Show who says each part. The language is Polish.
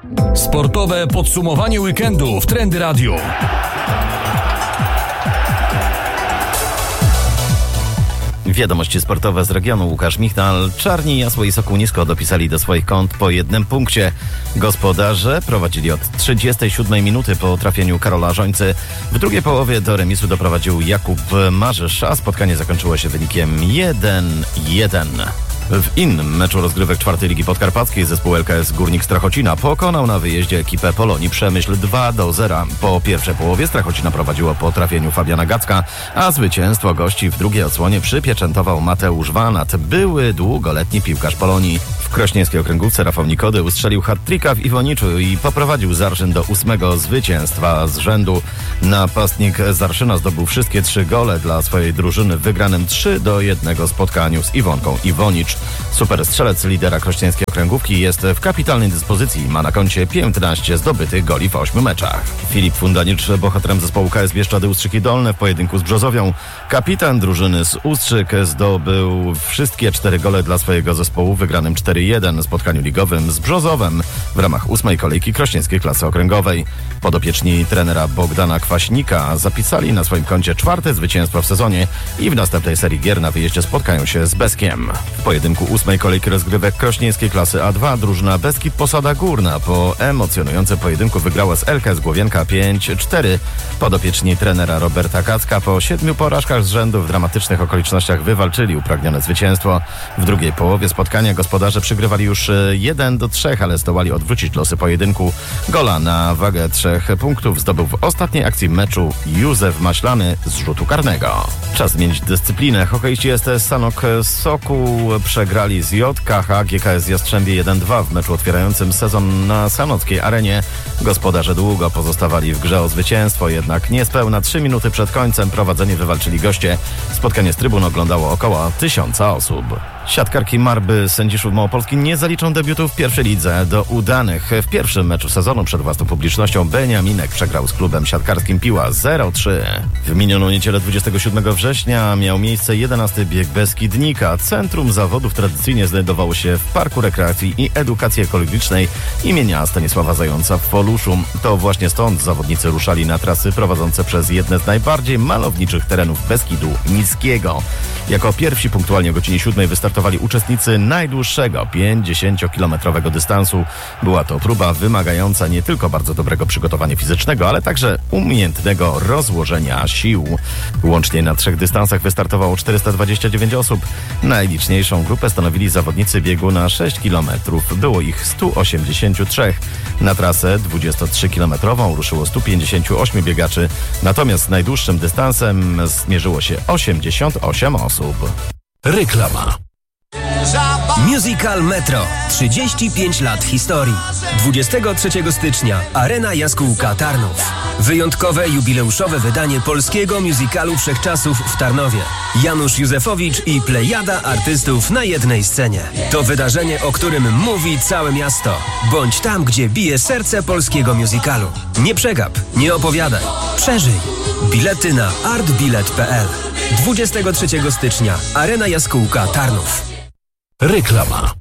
Speaker 1: Sportowe podsumowanie weekendu w Trendy Radio.
Speaker 2: Wiadomości sportowe z regionu. Łukasz Michal. Czarni, Jasło i Sokół Nisko dopisali do swoich kont po jednym punkcie. Gospodarze prowadzili od 37 minuty po trafieniu Karola Żońcy. W drugiej połowie do remisu doprowadził Jakub Marzysz, a spotkanie zakończyło się wynikiem 1-1. W innym meczu rozgrywek czwartej Ligi Podkarpackiej zespół LKS Górnik Strachocina pokonał na wyjeździe ekipę Polonii Przemyśl 2-0. Po pierwszej połowie Strachocina prowadziło po trafieniu Fabiana Gacka, a zwycięstwo gości w drugiej odsłonie przypieczętował Mateusz Wanat, były długoletni piłkarz Polonii. W krośnieńskiej okręgówce Rafał Nikody ustrzelił hat-tricka w Iwoniczu i poprowadził Zarszyn do 8. zwycięstwa z rzędu. Napastnik Zarszyna zdobył wszystkie 3 gole dla swojej drużyny w wygranym 3-1 spotkaniu z Iwonką Iwonicz. Superstrzelec lidera krośnieńskiej okręgówki jest w kapitalnej dyspozycji. Ma na koncie 15 zdobytych goli w 8 meczach. Filip Fundanicz, bohaterem zespołu KS Bieszczady Ustrzyki Dolne w pojedynku z Brzozowią. Kapitan drużyny z Ustrzyk zdobył wszystkie 4 gole dla swojego zespołu w wygranym 4-1 spotkaniu ligowym z Brzozowem w ramach 8. kolejki krośnieńskiej klasy okręgowej. Podopieczni trenera Bogdana Kwaśnika zapisali na swoim koncie 4. zwycięstwo w sezonie i w następnej serii gier na wyjeździe spotkają się z Beskiem. W pojedynku 8. kolejki rozgrywek krośnieńskiej klasy A2 drużyna Beskid Posada Górna po emocjonującym pojedynku wygrała z LKS Głowienka 5-4. Podopieczni trenera Roberta Kacka po 7 porażkach z rzędu w dramatycznych okolicznościach wywalczyli upragnione zwycięstwo. W drugiej połowie spotkania gospodarze przygrywali już 1-3, ale zdołali odwrócić losy pojedynku. Gola na wagę 3 punktów zdobył w ostatniej akcji meczu Józef Maślany z rzutu karnego. Czas zmienić dyscyplinę. Hokeiści STS Sanok Sokół przegrali z JKH GKS Jastrzębie 1-2 w meczu otwierającym sezon na sanockiej arenie. Gospodarze długo pozostawali w grze o zwycięstwo, jednak niespełna 3 minuty przed końcem prowadzenie wywalczyli goście. Spotkanie z trybun oglądało około 1000 osób. Siatkarki Marby Sędziszów Małopolski nie zaliczą debiutu w pierwszej lidze. Do udanych w pierwszym meczu sezonu przed własną publicznością Beniaminek przegrał z klubem siatkarskim Piła 0-3. W minioną niedzielę 27 września miał miejsce 11. bieg Beskidnika. Centrum zawodów tradycyjnie znajdowało się w Parku Rekreacji i Edukacji Ekologicznej imienia Stanisława Zająca w Foluszu. To właśnie stąd zawodnicy ruszali na trasy prowadzące przez jedne z najbardziej malowniczych terenów Beskidu Niskiego. Jako pierwsi punktualnie o godzinie 7 wystartowali uczestnicy najdłuższego 50-kilometrowego dystansu. Była to próba wymagająca nie tylko bardzo dobrego przygotowania fizycznego, ale także umiejętnego rozłożenia sił. Łącznie na 3 dystansach wystartowało 429 osób. Najliczniejszą grupę stanowili zawodnicy biegu na 6 km. Było ich 183. Na trasę 23-kilometrową ruszyło 158 biegaczy, natomiast z najdłuższym dystansem zmierzyło się 88 osób.
Speaker 1: Reklama.
Speaker 3: Musical Metro. 35 lat historii. 23 stycznia. Arena Jaskółka Tarnów. Wyjątkowe jubileuszowe wydanie polskiego musicalu wszechczasów w Tarnowie. Janusz Józefowicz i plejada artystów na jednej scenie. To wydarzenie, o którym mówi całe miasto. Bądź tam, gdzie bije serce polskiego musicalu. Nie przegap, nie opowiadaj. Przeżyj. Bilety na artbilet.pl. 23 stycznia. Arena Jaskółka Tarnów.
Speaker 1: Reklama.